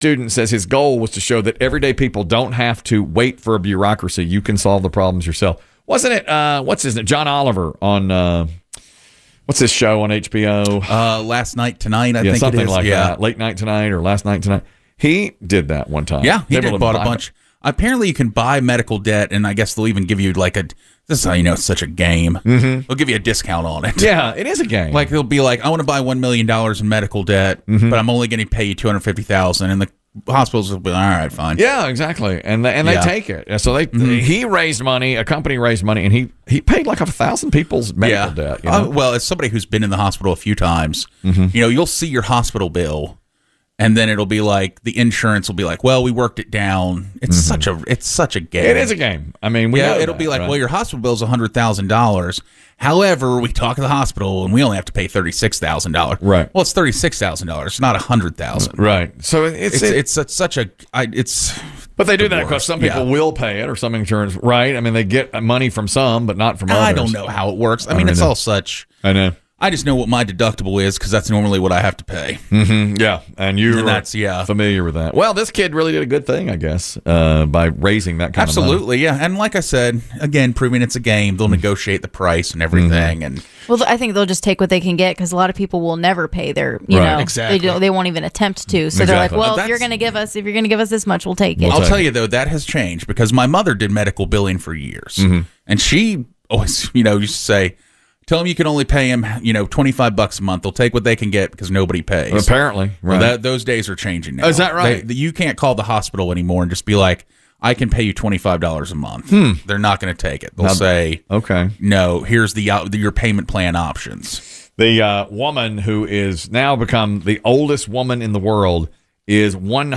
student says his goal was to show that everyday people don't have to wait for a bureaucracy. You can solve the problems yourself. Wasn't it, what's his name? John Oliver on, what's this show on HBO? Last Night Tonight, I think something it is. like that. Late Night Tonight or Last Night Tonight. He did that one time. Yeah, he did bought a bunch. Apparently, you can buy medical debt, and I guess they'll even give you like a. This is how you know it's such a game. Mm-hmm. They'll give you a discount on it. Yeah, it is a game. Like they'll be like, I want to buy $1 million in medical debt, but I'm only going to pay you $250,000, and the hospitals will be all right, fine. Yeah, exactly, and they take it. So he raised money, a company raised money, and he paid like 1,000 people's medical debt. You know? Well, as somebody who's been in the hospital a few times, you'll see your hospital bill. And then it'll be like the insurance will be like, well, we worked it down. It's such a game. It is a game. I mean, it'll be like, well, your hospital bill is $100,000. However, we talk to the hospital and we only have to pay $36,000. Right. Well, it's $36,000, not $100,000. Right. So it's such a. But they do that because some people will pay it, or some insurance. Right. I mean, they get money from some, but not from others. I don't know how it works. I mean, it's all such. I know. I just know what my deductible is because that's normally what I have to pay. Mm-hmm. Yeah, and that's familiar with that. Well, this kid really did a good thing, I guess, by raising that kind of money. Absolutely, yeah. And like I said, again, proving it's a game, they'll negotiate the price and everything. And well, I think they'll just take what they can get because a lot of people will never pay their, exactly. They won't even attempt to. So they're like, well, if you're going to give us this much, we'll take it. I'll tell you though, that has changed because my mother did medical billing for years, and she always, used to say. Tell them you can only pay them, $25 a month. They'll take what they can get because nobody pays. Apparently, right. Well, those days are changing now. Oh, is that right? You can't call the hospital anymore and just be like, I can pay you $25 a month. They're not going to take it. They'll say, okay, no, here's your payment plan options. The woman who is now become the oldest woman in the world is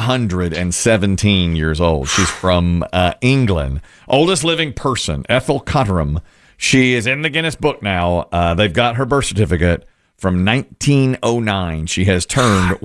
117 years old. She's from England. Oldest living person, Ethel Cotterham. She is in the Guinness Book now. They've got her birth certificate from 1909. She has turned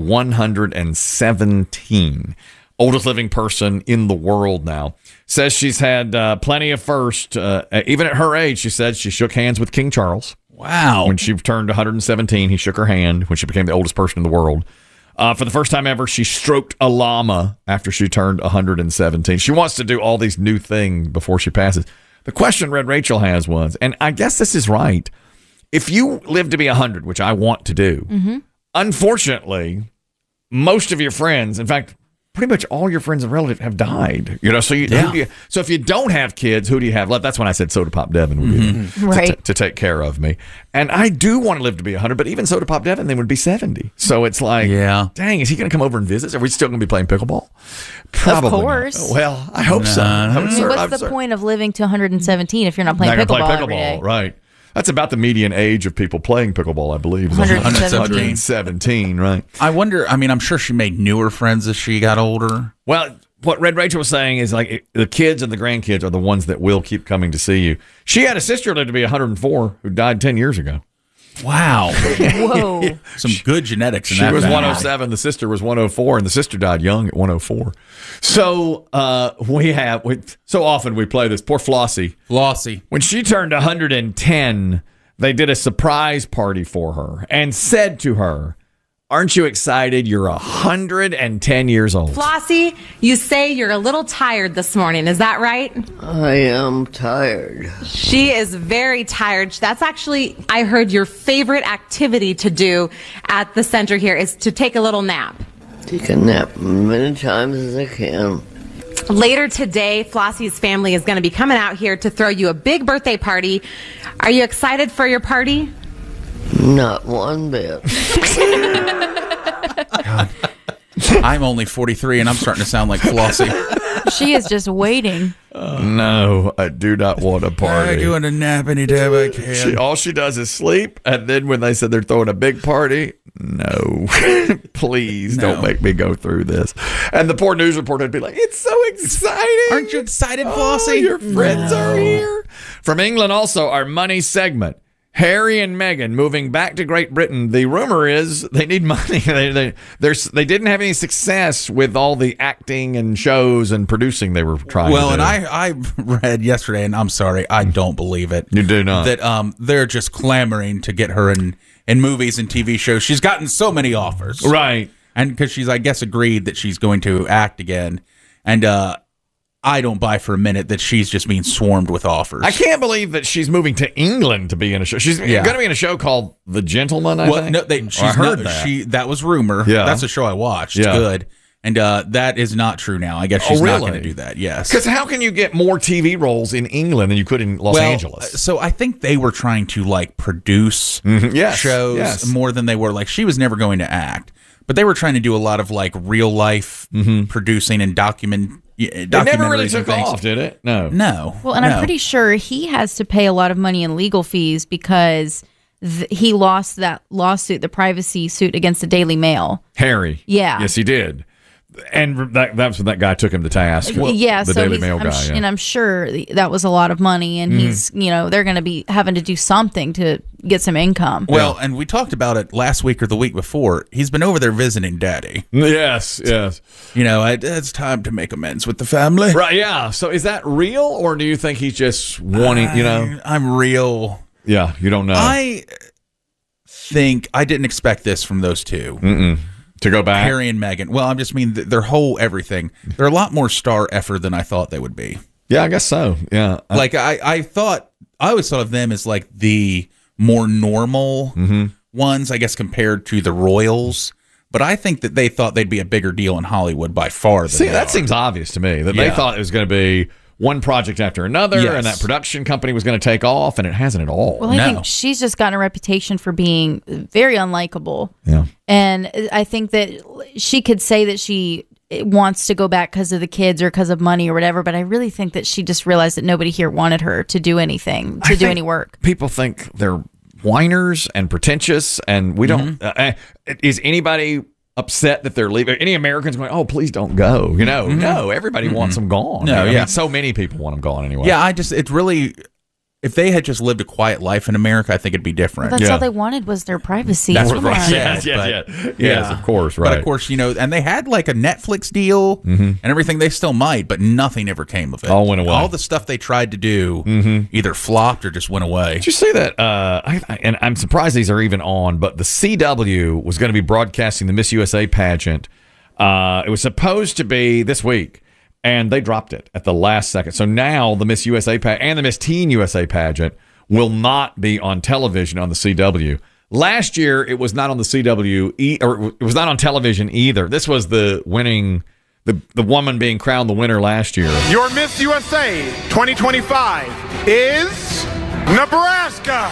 117. Oldest living person in the world now. Says she's had plenty of firsts. Even at her age, she said she shook hands with King Charles. Wow. When she turned 117, he shook her hand when she became the oldest person in the world. For the first time ever, she stroked a llama after she turned 117. She wants to do all these new things before she passes. The question Red Rachel has was, and I guess this is right, if you live to be 100, which I want to do, unfortunately, most of your friends, in fact, pretty much all your friends and relatives have died. So so if you don't have kids, who do you have left? That's when I said Soda Pop Devin would be there to take care of me. And I do want to live to be 100, but even Soda Pop Devin then would be 70. So it's like, dang, is he going to come over and visit? Are we still going to be playing pickleball? Probably. Of course. Not. Well, I hope so. What's the point of living to 117 if you're not playing pickleball every day? Right. That's about the median age of people playing pickleball, I believe. 117, right. I wonder, I'm sure she made newer friends as she got older. Well, what Red Rachel was saying is like the kids and the grandkids are the ones that will keep coming to see you. She had a sister lived to be 104 who died 10 years ago. Wow. Whoa. Some good genetics in that. She was 107, the sister was 104, and the sister died young at 104. So so often we play this. Poor Flossie. When she turned 110, they did a surprise party for her and said to her, aren't you excited? You're 110 years old. Flossie, you say you're a little tired this morning. Is that right? I am tired. She is very tired. That's actually, I heard, your favorite activity to do at the center here is to take a little nap. Take a nap many times as I can. Later today, Flossie's family is going to be coming out here to throw you a big birthday party. Are you excited for your party? Not one bit. God. I'm only 43 and I'm starting to sound like Flossie. She is just waiting. No, I do not want a party. I'm doing a nap anytime I can. All she does is sleep, and then when they said they're throwing a big party, no. Please don't make me go through this. And the poor news reporter would be like, it's so exciting. Aren't you excited, Flossie? Your friends are here. From England also, our money segment. Harry and Meghan moving back to Great Britain. The rumor is they need money. They didn't have any success with all the acting and shows and producing they were trying to do. And I read yesterday, and I'm sorry, I don't believe it. You do not. That they're just clamoring to get her in movies and TV shows. She's gotten so many offers. Right. And because she's, I guess, agreed that she's going to act again. And I don't buy for a minute that she's just being swarmed with offers. I can't believe that she's moving to England to be in a show. She's going to be in a show called The Gentleman, I think. No, I heard that. That was rumor. Yeah. That's a show I watched. It's good. And that is not true now. I guess she's not going to do that. Yes. Because how can you get more TV roles in England than you could in Los Angeles? So I think they were trying to produce shows more than they were she was never going to act, but they were trying to do a lot of real life producing and documentaries. It never really took off, did it? No. Well, and I'm pretty sure he has to pay a lot of money in legal fees because he lost that lawsuit, the privacy suit against the Daily Mail. Harry. Yeah. Yes, he did. And that's when that guy took him to task. The Daily Mail guy. And I'm sure that was a lot of money, and he's, they're going to be having to do something to get some income. Well, and we talked about it last week or the week before. He's been over there visiting Daddy. Yes. It's time to make amends with the family. Right, yeah. So is that real, or do you think he's just wanting, I'm real. Yeah, you don't know. I think I didn't expect this from those two. To go back? Harry and Meghan. Well, I just mean their whole everything. They're a lot more star effort than I thought they would be. Yeah, I guess so. Yeah. I always thought of them as the more normal ones, I guess, compared to the royals. But I think that they thought they'd be a bigger deal in Hollywood by far. That seems obvious to me, that they thought it was going to be one project after another, and that production company was going to take off, and it hasn't at all. Well, I think she's just gotten a reputation for being very unlikable. Yeah. And I think that she could say that she wants to go back because of the kids or because of money or whatever, but I really think that she just realized that nobody here wanted her to do anything, to do any work. People think they're whiners and pretentious, and we don't... is anybody upset that they're leaving? Any Americans going, oh, please don't go? No, everybody wants them gone. No, I mean, so many people want them gone anyway. Yeah, it's really... If they had just lived a quiet life in America, I think it'd be different. Well, that's all they wanted was their privacy. That's what they said. Yes, of course, right. But of course, and they had a Netflix deal and everything. They still might, but nothing ever came of it. All went away. All the stuff they tried to do either flopped or just went away. Did you see that? And I'm surprised these are even on, but the CW was going to be broadcasting the Miss USA pageant. It was supposed to be this week, and they dropped it at the last second. So now the Miss USA and the Miss Teen USA pageant will not be on television on the CW. Last year, it was not on the CW, or it was not on television either. This was the winning, the woman being crowned the winner last year. Your Miss USA 2025 is Nebraska.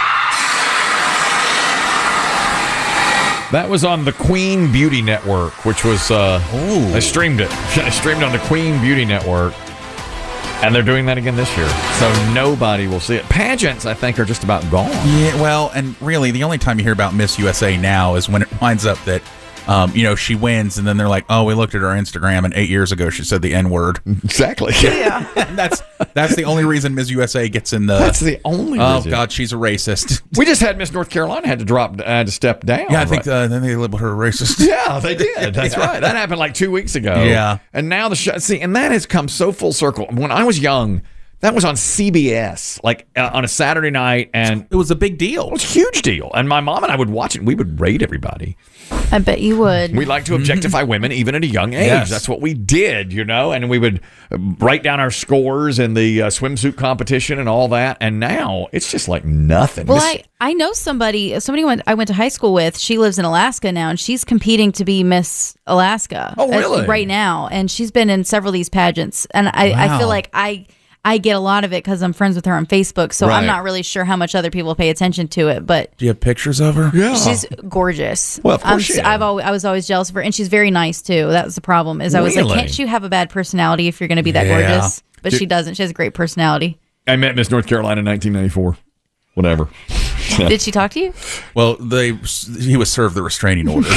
That was on the Queen Beauty Network, which was, I streamed it. I streamed on the Queen Beauty Network, and they're doing that again this year. So nobody will see it. Pageants, I think, are just about gone. Yeah, well, and really, the only time you hear about Miss USA now is when it winds up that, she wins, and then they're like, oh, we looked at her Instagram, and 8 years ago she said the N-word. Exactly. Yeah. And that's the only reason Miss USA gets in the... That's the only reason. Oh, God, she's a racist. We just had Miss North Carolina had to step down. Yeah, I think then they labeled her a racist. Yeah, they did. That's right. That happened 2 weeks ago. Yeah. And now the show... See, and that has come so full circle. When I was young... That was on CBS, on a Saturday night, and it was a big deal. It was a huge deal, and my mom and I would watch it, and we would rate everybody. I bet you would. We like to objectify women, even at a young age. Yes. That's what we did, and we would write down our scores in the swimsuit competition and all that, and now it's just nothing. Well, I know somebody I went to high school with. She lives in Alaska now, and she's competing to be Miss Alaska. Oh, really? Right now, and she's been in several of these pageants, and I feel like I get a lot of it because I'm friends with her on Facebook, so I'm not really sure how much other people pay attention to it. But do you have pictures of her? Yeah, she's gorgeous. Well, of course she is. I was always jealous of her, and she's very nice too. That was the problem. I was like, can't you have a bad personality if you're going to be that gorgeous? But she doesn't. She has a great personality. I met Miss North Carolina in 1994. Whatever. Did she talk to you? Well, he was served the restraining order.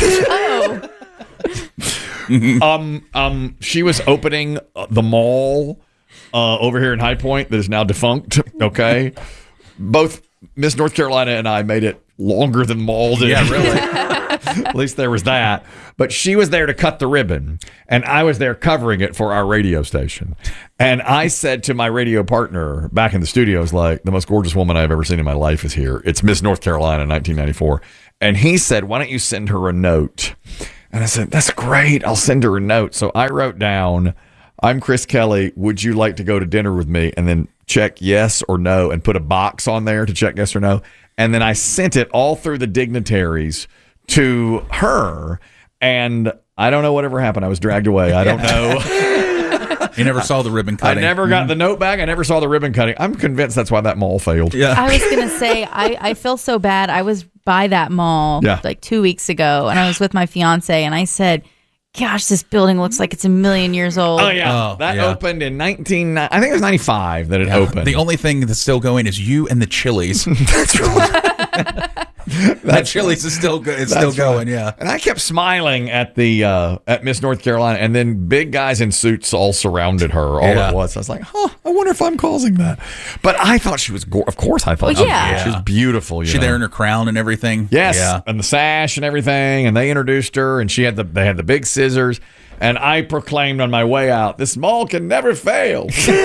Oh. She was opening the mall. Over here in High Point that is now defunct. Okay, both Miss North Carolina and I made it longer than mall did. Yeah, really. At least there was that. But she was there to cut the ribbon, and I was there covering it for our radio station. And I said to my radio partner back in the studios, the most gorgeous woman I've ever seen in my life is here. It's Miss North Carolina, 1994. And he said, why don't you send her a note And I said, that's great. I'll send her a note. So I wrote down, I'm Chris Kelly. Would you like to go to dinner with me? And then check yes or no and put a box on there to check yes or no. And then I sent it all through the dignitaries to her. And I don't know whatever happened. I was dragged away. I don't know. You never saw the ribbon I cutting. never got the note back. I never saw the ribbon cutting. I'm convinced that's why that mall failed. Yeah. I was going to say, I feel so bad. I was by that mall like 2 weeks ago, and I was with my fiance, and I said, gosh, this building looks like it's a million years old. Oh, yeah. That opened in I think it was 95 that it opened. The only thing that's still going is you and the Chili's. That's right. That Chili's is still good. It's still going, yeah. And I kept smiling at the at Miss North Carolina, and then big guys in suits all surrounded her all at once. I was like, I wonder if I'm causing that. But I thought she was of course I thought Well, yeah. she was beautiful. She there in her crown and everything. Yes, Yeah. and the sash and everything, and they introduced her, and they had the big scissors, and I proclaimed on my way out, this mall can never fail.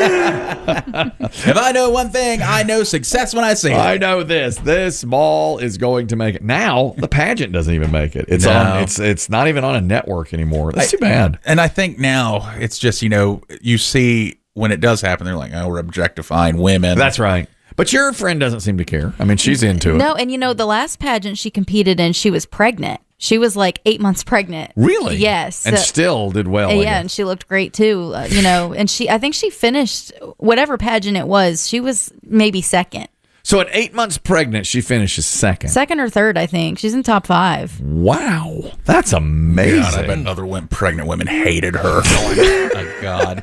If I know one thing, I know success when I see it. I know this mall is going to make it. Now the pageant doesn't even make it. It's No. on. It's not even on a network anymore. That's too bad. And I think now it's just, you see when it does happen, they're like, oh, we're objectifying women. That's right. But your friend doesn't seem to care. I mean, she's into it. No, and the last pageant she competed in, she was pregnant. She was like 8 months pregnant. Really? Yes. And still did well. I Yeah, guess. and she looked great too. And I think she finished whatever pageant it was. She was maybe second. So at 8 months pregnant, she finishes second. Second or third, I think. She's in top 5. Wow. That's amazing. God, I bet other pregnant women hated her. Oh, my God.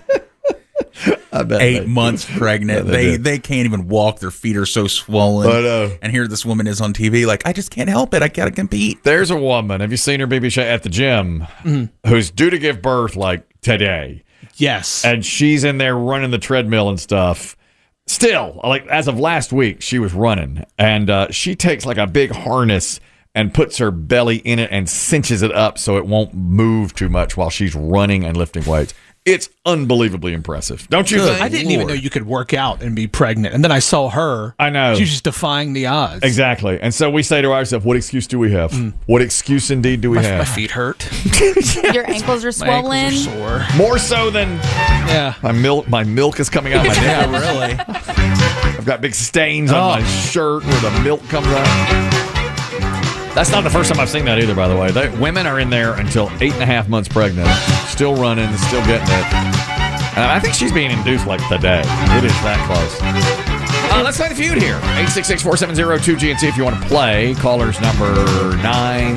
I bet 8 months pregnant. They can't even walk. Their feet are so swollen. I know. And here this woman is on TV like, I just can't help it. I got to compete. There's a woman. Have you seen her, BB, at the gym who's due to give birth like today? Yes. And she's in there running the treadmill and stuff. Still, like as of last week, she was running. And she takes like a big harness and puts her belly in it and cinches it up so it won't move too much while she's running and lifting weights. It's unbelievably impressive. Don't you think? I didn't even know you could work out and be pregnant. And then I saw her. I know. She was just defying the odds. Exactly. And so we say to ourselves, what excuse do we have? What excuse indeed do we My have? feet hurt. Your ankles are My swollen. ankles are sore. More so than Yeah. my milk is coming out of my Yeah, nipples. really. I've got big stains on my shirt where the milk comes out. That's not the first time I've seen that either, by the way. Women are in there until 8.5 months pregnant, still running, still getting it. And I think she's being induced like today. It is that close. Let's play the feud here. 866-470-2GNC if you want to play. Callers number 9,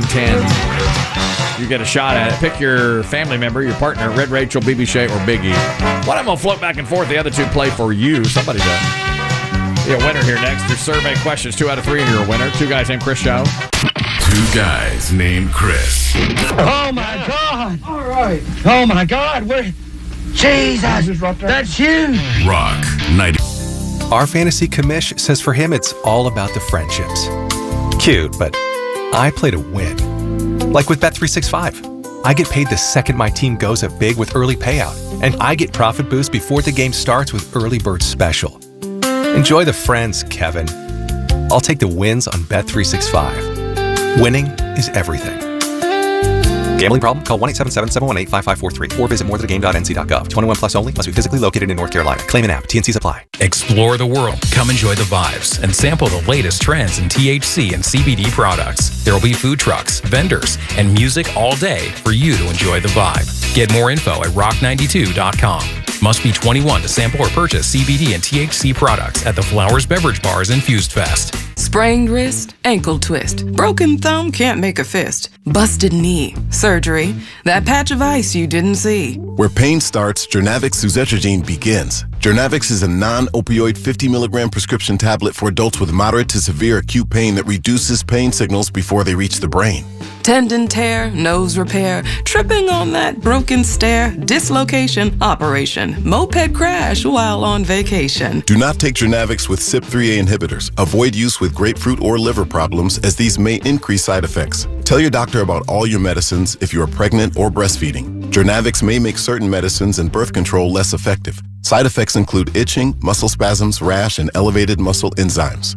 10. You get a shot at it. Pick your family member, your partner, Red Rachel, BB Shea, or Biggie. One of them will float back and forth. The other two play for you. Somebody does. Be a winner here next. There's survey questions. 2 out of 3 and you're a winner. 2 guys named Chris Show. 2 guys named Chris. Oh my God! All right. Oh my God! Jesus! That's huge. Rock 90. Our fantasy commish says for him it's all about the friendships. Cute, but I play to win. Like with Bet365. I get paid the second my team goes up big with early payout, and I get profit boost before the game starts with Early Bird Special. Enjoy the friends, Kevin. I'll take the wins on Bet365. Winning is everything. Gambling problem? Call 1-877-718-5543 or visit morethanagame.nc.gov. 21 plus only. Must be physically located in North Carolina. Claim an app. TNCs apply. Explore the world. Come enjoy the vibes and sample the latest trends in THC and CBD products. There will be food trucks, vendors, and music all day for you to enjoy the vibe. Get more info at rock92.com. Must be 21 to sample or purchase CBD and THC products at the Flowers Beverage Bars and Fused Fest. Sprained wrist, ankle twist, broken thumb can't make a fist, busted knee, surgery, that patch of ice you didn't see. Where pain starts, Jernavix suzetrigine begins. Jernavix is a non-opioid 50 milligram prescription tablet for adults with moderate to severe acute pain that reduces pain signals before they reach the brain. Tendon tear, nose repair, tripping on that broken stair, dislocation, operation, moped crash while on vacation. Do not take Jernavix with CYP3A inhibitors. Avoid use with grapefruit or liver problems as these may increase side effects. Tell your doctor about all your medicines if you are pregnant or breastfeeding. Jernavix may make certain medicines and birth control less effective. Side effects include itching, muscle spasms, rash, and elevated muscle enzymes.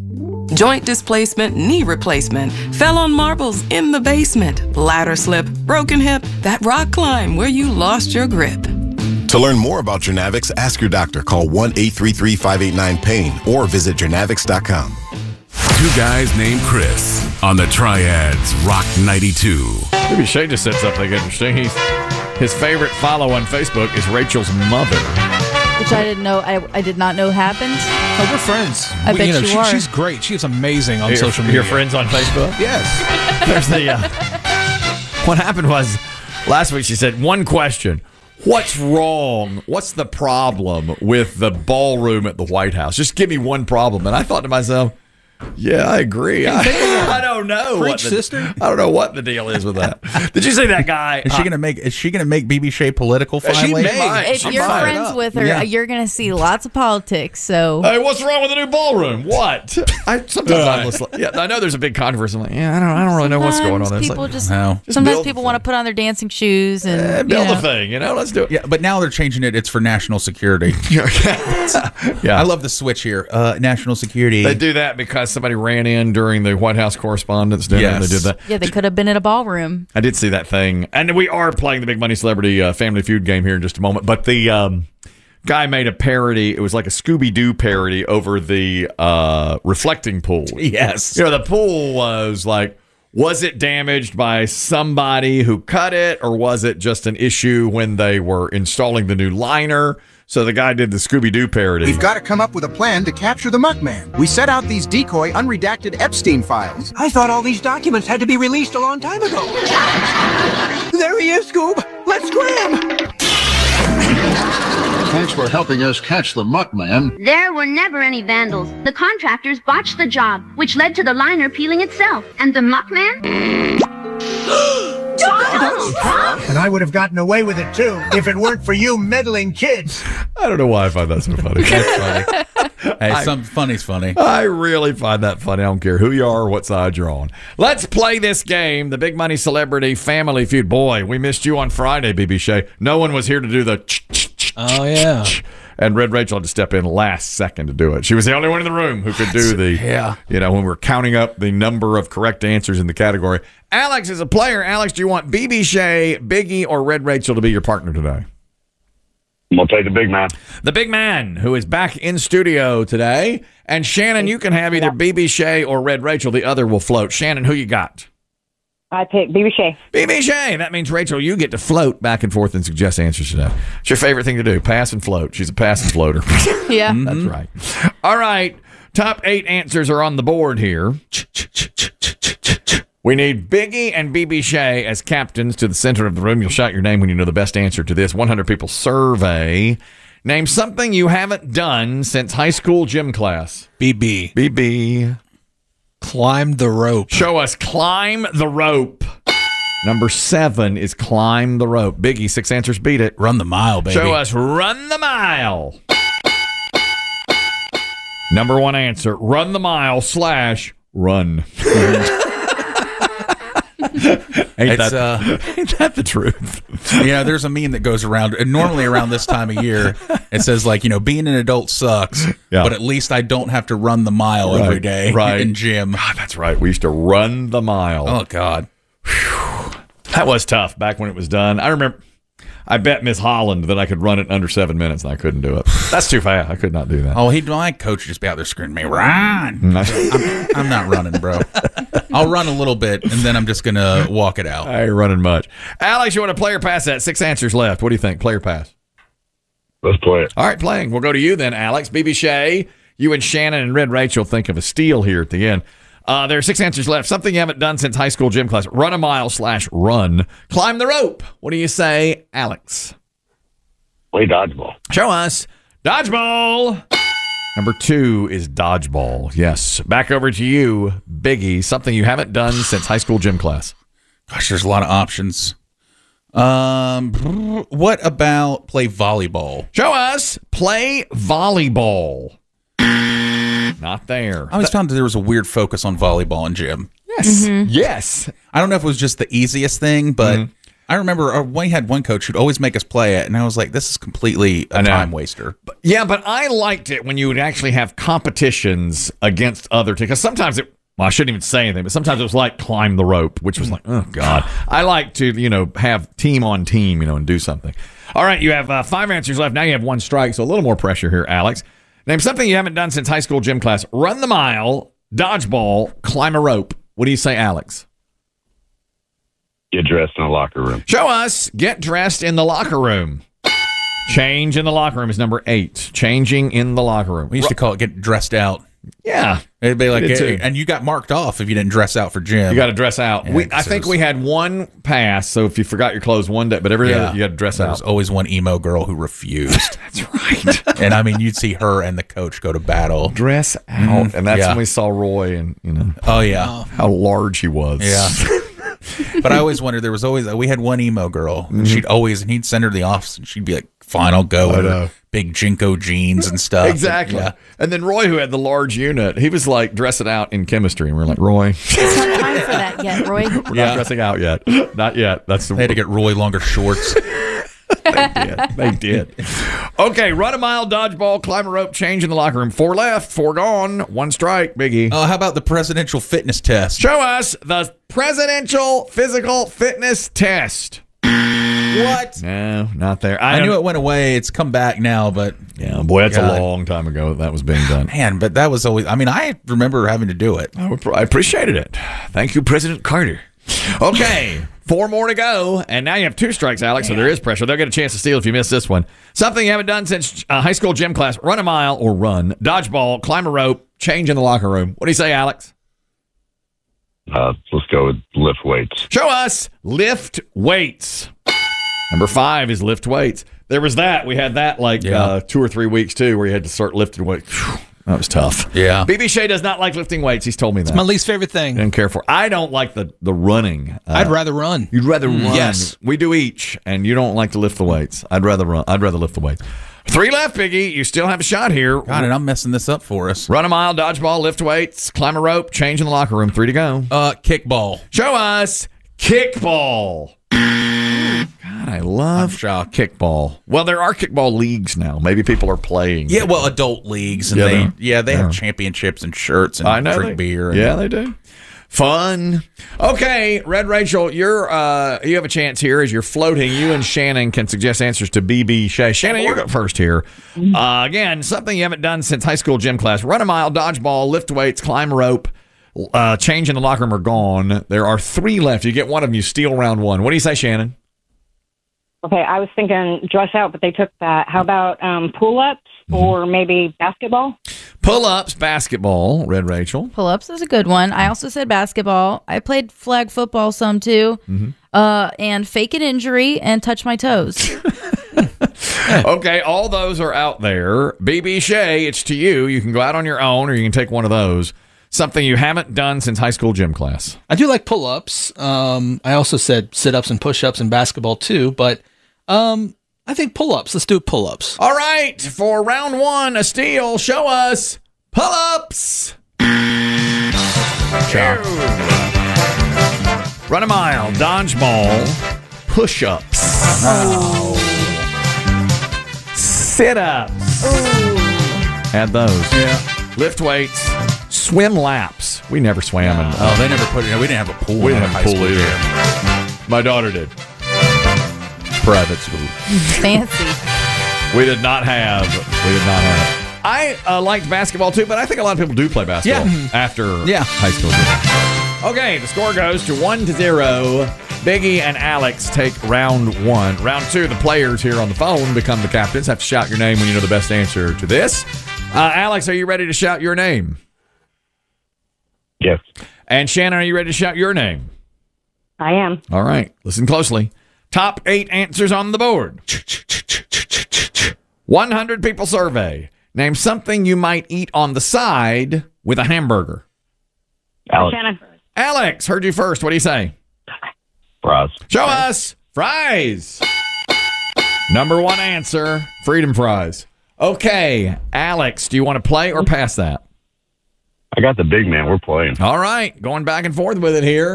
Joint displacement, knee replacement, fell on marbles in the basement, ladder slip, broken hip, that rock climb where you lost your grip. To learn more about Jernavix, ask your doctor. Call 1-833-589-PAIN or visit jernavix.com. Two guys named Chris on the Triads Rock 92. Maybe Shay just said something interesting. His favorite follow on Facebook is Rachel's mother. Which I didn't know. I did not know happened. Oh, we're friends. I bet you are. She's great. She's amazing on social media. Your friends on Facebook? Yes. There's the. What happened was last week she said one question. What's wrong? What's the problem with the ballroom at the White House? Just give me one problem. And I thought to myself, yeah, I agree. I don't know. Sister? I don't know what the deal is with that. Did you see that guy? Is she gonna make BB Shea political finally? If you're friends with her, you're going to see lots of politics. So, hey, what's wrong with the new ballroom? What? Sometimes I'm just like, I know there's a big controversy. I'm like, I don't really know what's going on. People like, sometimes people want to put on their dancing shoes and build a thing. Let's do it. Yeah, but now they're changing it. It's for national security. I love the switch here. National security. They do that because somebody ran in during the White House Correspondents' Dinner. Yes. They did that. Yeah, they could have been in a ballroom. I did see that thing. And we are playing the Big Money Celebrity Family Feud game here in just a moment. But the guy made a parody. It was like a Scooby-Doo parody over the reflecting pool. Yes. The pool was like, was it damaged by somebody who cut it, or was it just an issue when they were installing the new liner? So the guy did the Scooby-Doo parody. We've got to come up with a plan to capture the Muckman. We set out these decoy, unredacted Epstein files. I thought all these documents had to be released a long time ago. There he is, Scoob. Let's scram. Thanks for helping us catch the Muckman. There were never any vandals. The contractors botched the job, which led to the liner peeling itself. And the Muckman? And I would have gotten away with it, too, if it weren't for you meddling kids. I don't know why I find that so funny. That's funny. Hey, something funny's funny. I really find that funny. I don't care who you are or what side you're on. Let's play this game, the Big Money Celebrity Family Feud. Boy, we missed you on Friday, BB Shea. No one was here to do the oh, yeah. And Red Rachel had to step in last second to do it. She was the only one in the room who could do the, when we're counting up the number of correct answers in the category. Alex is a player. Alex, do you want BB Shea, Biggie, or Red Rachel to be your partner today? I'm going to take the big man. The big man, who is back in studio today. And Shannon, you can have either BB Shea or Red Rachel. The other will float. Shannon, who you got? I pick BB Shea. BB Shea. That means, Rachel, you get to float back and forth and suggest answers today. It's your favorite thing to do, pass and float. She's a pass and floater. Yeah. That's right. All right. Top 8 answers are on the board here. We need Biggie and BB Shea as captains to the center of the room. You'll shout your name when you know the best answer to this 100 people survey. Name something you haven't done since high school gym class. BB. Climb the rope. Show us climb the rope. Number 7 is climb the rope. Biggie, 6 answers beat it. Run the mile, baby. Show us run the mile. Number 1 answer, run the mile / run. Ain't that the truth? There's a meme that goes around, and normally around this time of year, it says being an adult sucks, but at least I don't have to run the mile every day in gym. God, that's right. We used to run the mile. Oh, God. Whew. That was tough back when it was done. I remember I bet Miss Holland that I could run it in under 7 minutes, and I couldn't do it. That's too fast. I could not do that. Oh, my coach would just be out there screaming me, run. I'm not running, bro. I'll run a little bit, and then I'm just going to walk it out. I ain't running much. Alex, you want to play or pass that? 6 answers left. What do you think? Play or pass? Let's play it. All right, playing. We'll go to you then, Alex. BB Shea, you and Shannon and Red Rachel think of a steal here at the end. There are 6 answers left. Something you haven't done since high school gym class. Run a mile / run. Climb the rope. What do you say, Alex? Play dodgeball. Show us. Dodgeball. Number 2 is dodgeball. Yes. Back over to you, Biggie. Something you haven't done since high school gym class. Gosh, there's a lot of options. What about play volleyball? Show us. Play volleyball. Not there. I always found that there was a weird focus on volleyball in gym. Yes. Yes. I don't know if it was just the easiest thing, but I remember we had one coach who'd always make us play it, and I was like, this is completely a time waster. But I liked it when you would actually have competitions against other teams. Because sometimes I shouldn't even say anything, but sometimes it was like climb the rope, which was like, oh, God. I like to, have team on team, and do something. All right, you have 5 answers left. Now you have 1 strike, so a little more pressure here, Alex. Name something you haven't done since high school gym class. Run the mile, dodgeball, climb a rope. What do you say, Alex? Get dressed in the locker room. Show us. Get dressed in the locker room. Change in the locker room is number 8. Changing in the locker room. We used to call it get dressed out. Yeah. It'd be like, and you got marked off if you didn't dress out for gym. You got to dress out. Yeah, I think we had 1 pass, so if you forgot your clothes one day, but every day you got to dress out. There was always one emo girl who refused. That's right. And I mean, you'd see her and the coach go to battle. Dress out. And that's when we saw Roy and, oh, yeah. How large he was. Yeah. But I always wondered, we had one emo girl, and he'd send her to the office, and she'd be like, fine, I'll go. With her big Jinko jeans and stuff. Exactly. Yeah. And then Roy, who had the large unit, he was like dressing out in chemistry, and we're like, Roy. It's not time for that yet, Roy. We're not dressing out yet. Not yet. They had to get Roy longer shorts. They did. Okay, run a mile, dodgeball, climb a rope, change in the locker room. 4 left, 4 gone, 1 strike, Biggie. How about the presidential fitness test? Show us the presidential physical fitness test. What? No, not there. I knew it went away. It's come back now, but yeah, boy, that's a long time ago that was being done. Man, but that was always. I mean, I remember having to do it. I appreciated it. Thank you, President Carter. Okay, 4 more to go, and now you have 2 strikes, Alex. So there is pressure. They'll get a chance to steal if you miss this one. Something you haven't done since high school gym class: run a mile or run, dodgeball, climb a rope, change in the locker room. What do you say, Alex? Let's go with lift weights. Show us lift weights. Number 5 is lift weights. There was that. We had that 2 or 3 weeks, too, where you had to start lifting weights. That was tough. Yeah. BB Shea does not like lifting weights. He's told me that. It's my least favorite thing. Didn't care for it. I don't like the running. I'd rather run. You'd rather run. Yes. We do each, and you don't like to lift the weights. I'd rather run. I'd rather lift the weights. 3 left, Biggie. You still have a shot here. God, and I'm messing this up for us. Run a mile, dodgeball, lift weights, climb a rope, change in the locker room. 3 to go. Kickball. Show us kickball. God, I love kickball. Well, there are kickball leagues now. Maybe people are playing. Yeah, well, adult leagues, and they have championships and shirts and drink beer. Yeah, they do. Fun. Okay, Red Rachel, you have a chance here as you're floating. You and Shannon can suggest answers to BB Shea. Shannon, you go first here. Again, something you haven't done since high school gym class: run a mile, dodgeball, lift weights, climb a rope. Change in the locker room are gone. There are 3 left. You get one of them, you steal round 1. What do you say, Shannon? Okay, I was thinking dress out, but they took that. How about pull-ups or maybe basketball? Pull-ups, basketball, Red Rachel. Pull-ups is a good one. I also said basketball. I played flag football some too. And fake an injury and touch my toes. Okay, all those are out there. BB Shea, it's to you. You can go out on your own or you can take one of those. Something you haven't done since high school gym class. I do like pull-ups. I also said sit-ups and push-ups in basketball too, but I think pull-ups. Let's do pull-ups. All right, for round 1, a steal. Show us pull-ups. Run a mile, dodgeball, push-ups. Sit-ups. Add those. Yeah. Lift weights. Swim laps. We never swam. They never put it. We didn't have a pool. We didn't have a pool either. My daughter did. Private school. Fancy. We did not have it. I liked basketball too, but I think a lot of people do play basketball after high school. Okay, the score goes to 1-0. Biggie and Alex take round 1. Round 2, the players here on the phone become the captains. Have to shout your name when you know the best answer to this. Alex, are you ready to shout your name? Yes. And Shannon, are you ready to shout your name? I am. All right. Listen closely. Top 8 answers on the board. 100 people survey. Name something you might eat on the side with a hamburger. Alex, heard you first. What do you say? Fries. Show us. Fries. Number 1 answer, freedom fries. Okay, Alex, do you want to play or pass that? I got the big man. We're playing. All right, going back and forth with it here.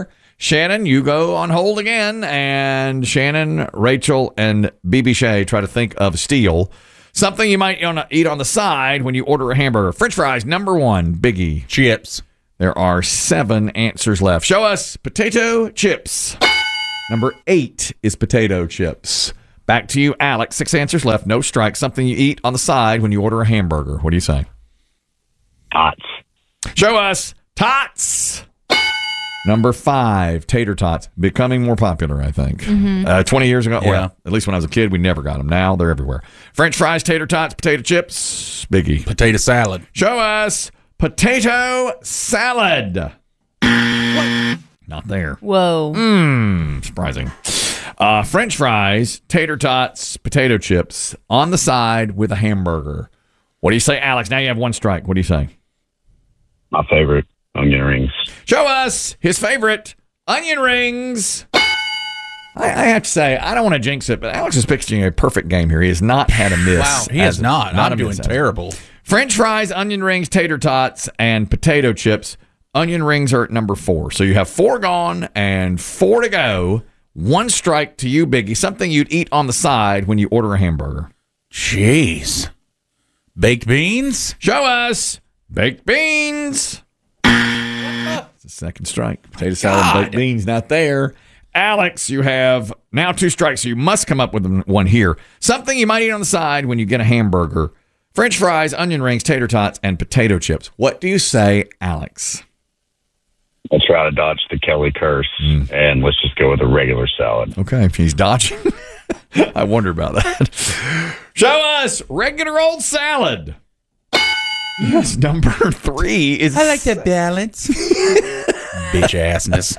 Shannon, you go on hold again. And Shannon, Rachel, and BB Shea try to think of steal. Something you might eat on the side when you order a hamburger. French fries, number 1. Biggie. Chips. There are 7 answers left. Show us potato chips. Number 8 is potato chips. Back to you, Alex. 6 answers left. No strike. Something you eat on the side when you order a hamburger. What do you say? Tots. Show us tots. Number 5, tater tots. Becoming more popular, I think. 20 years ago, well, at least when I was a kid, we never got them. Now they're everywhere. French fries, tater tots, potato chips. Biggie. Potato salad. Show us potato salad. What? Not there. Whoa. Surprising. French fries, tater tots, potato chips on the side with a hamburger. What do you say, Alex? Now you have 1 strike. What do you say? My favorite, onion rings. Show us his favorite, onion rings. I have to say, I don't want to jinx it, but Alex is pitching a perfect game here. He has not had a miss. Wow, he has not. I'm doing miss. terrible. French fries, onion rings, tater tots, and potato chips. Onion rings are at number 4. So you have 4 gone and 4 to go. 1 strike to you, Biggie. Something you'd eat on the side when you order a hamburger. Jeez. Baked beans? Show us baked beans. It's a second strike. Potato salad, baked beans, not there. Alex, you have now 2 strikes, so you must come up with one here. Something you might eat on the side when you get a hamburger. French fries, onion rings, tater tots, and potato chips. What do you say, Alex? Let's try to dodge the Kelly curse, and let's just go with a regular salad. Okay, if he's dodging, I wonder about that. Show us regular old salad. Yes, number 3 is... I like that balance. Bitch assness.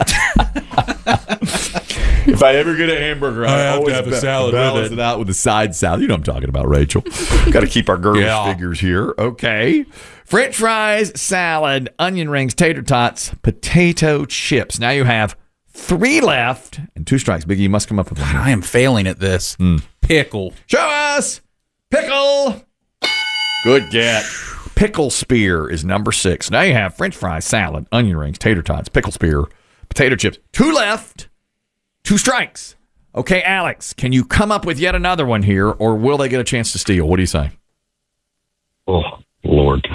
If I ever get a hamburger, I have to always have a salad with balance it. it out with a side salad. You know what I'm talking about, Rachel. Got to keep our girlish figures here. Okay. French fries, salad, onion rings, tater tots, potato chips. Now you have 3 left and 2 strikes. Biggie, you must come up with one. I am failing at this. Pickle. Show us pickle. Good get. Pickle spear is number 6. Now you have French fries, salad, onion rings, tater tots, pickle spear, potato chips. 2 left. 2 strikes. Okay, Alex, can you come up with yet another one here, or will they get a chance to steal? What do you say? Oh, Lord.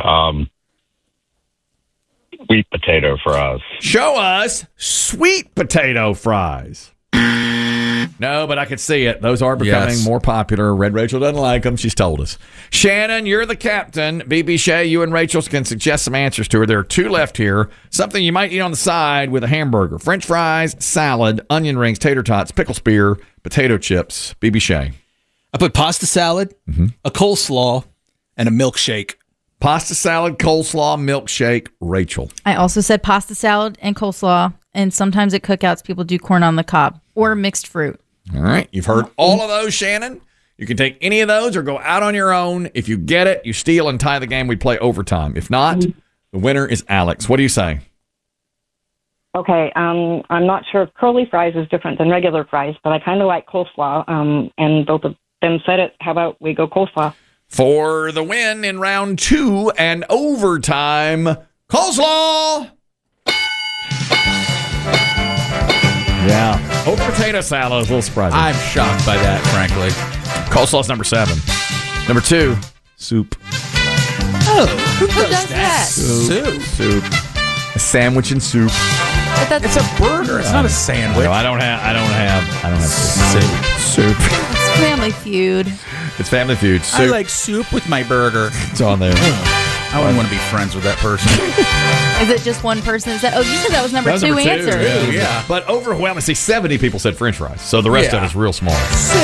Sweet potato fries. Show us sweet potato fries. No, but I could see it. Those are becoming more popular. Red Rachel doesn't like them. She's told us. Shannon, you're the captain. BB Shea, you and Rachel can suggest some answers to her. There are 2 left here. Something you might eat on the side with a hamburger. French fries, salad, onion rings, tater tots, pickle spear, potato chips. BB Shea. I put pasta salad, a coleslaw, and a milkshake. Pasta salad, coleslaw, milkshake. Rachel. I also said pasta salad and coleslaw. And sometimes at cookouts, people do corn on the cob or mixed fruit. All right. You've heard all of those, Shannon. You can take any of those or go out on your own. If you get it, you steal and tie the game. We play overtime. If not, the winner is Alex. What do you say? Okay, I'm not sure if curly fries is different than regular fries, but I kind of like coleslaw, and both of them said it. How about we go coleslaw? For the win in round 2 and overtime, coleslaw! Yeah. Oat potato salad is a little surprising. I'm shocked by that, frankly. Coleslaw's number 7. Number 2, soup. Oh, who does that? Soup. A sandwich and soup. But It's a burger. It's not a sandwich. No, I don't have soup. It's Family Feud. It's Family Feud. I Soup. like soup with my burger. It's on there. I wouldn't want to be friends with that person. Is it just one person that said, oh, you said that was number That was 2 number 2, answer. yeah. But overwhelmingly, see, 70 people said French fries. So the rest of it is real small.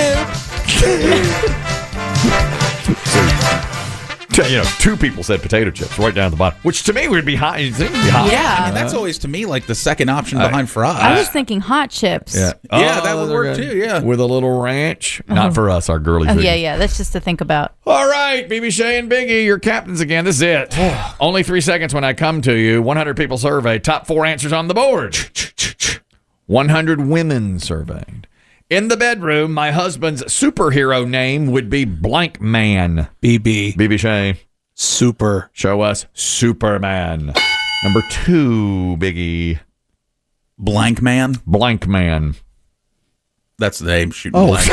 You know, 2 people said potato chips right down at the bottom, which to me would be high. You'd think it'd be high. Yeah. I mean, that's always to me like the second option behind fries. I was thinking hot chips. Yeah, that would work too. Yeah, with a little ranch. Not for us, our girly. Oh, food. yeah. That's just to think about. All right, BB Shea and Biggie, your captains again. This is it. Only 3 seconds when I come to you. 100 people surveyed. Top 4 answers on the board. 100 women surveyed. In the bedroom, my husband's superhero name would be blank man. BB Shea. Super. Show us Superman. Number 2, Biggie. Blank Man. Blank Man. That's the name. Shooting blanks.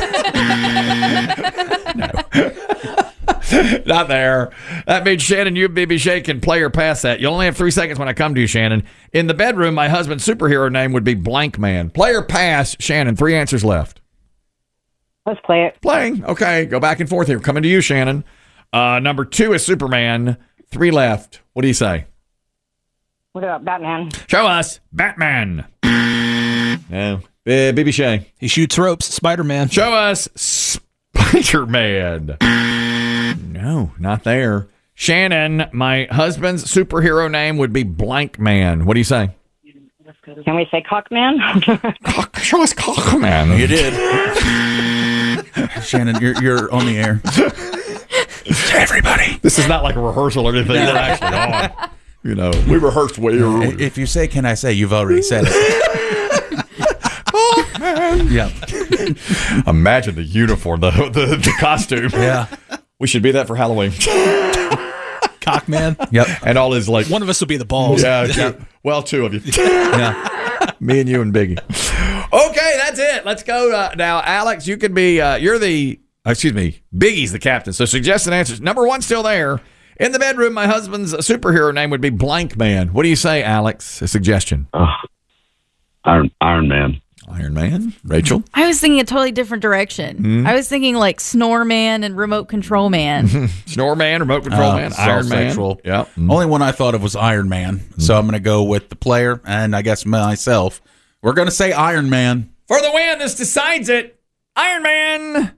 Not there. That means, Shannon, you and BB Shea can play or pass that. You only have 3 seconds when I come to you, Shannon. In the bedroom, my husband's superhero name would be Blank Man. Play or pass, Shannon. 3 answers left. Let's play it. Playing. Okay, go back and forth here. Coming to you, Shannon. Number 2 is Superman. 3 left. What do you say? What about Batman? Show us Batman. No. BB Shea. He shoots ropes. Spider-Man. Show us Spider-Man. No, not there. Shannon, my husband's superhero name would be Blank Man. What do you say? Can we say Cockman? Show us Cockman. You did. Shannon, you're on the air. Everybody. This is not like a rehearsal or anything. We're actually on. You know, we rehearsed way earlier. If you say, can I say, you've already said it. Yeah. Imagine the uniform, the costume. Yeah. We should be that for Halloween. Cockman. Yep. And all his like. One of us will be the balls. Yeah. Well, 2 of you. Yeah. Me and you and Biggie. Okay, that's it. Let's go now. Alex, you can be, you're the, Biggie's the captain. So suggested answers. Number 1 still there. In the bedroom, my husband's superhero name would be Blank Man. What do you say, Alex? A suggestion. Iron Man. Iron Man. Rachel? I was thinking a totally different direction. I was thinking like Snore Man and Remote Control Man. Snore Man, Remote Control Man, Iron Man. Yeah. Only one I thought of was Iron Man. So I'm going to go with the player and I guess myself. We're going to say Iron Man. For the win, this decides it. Iron Man.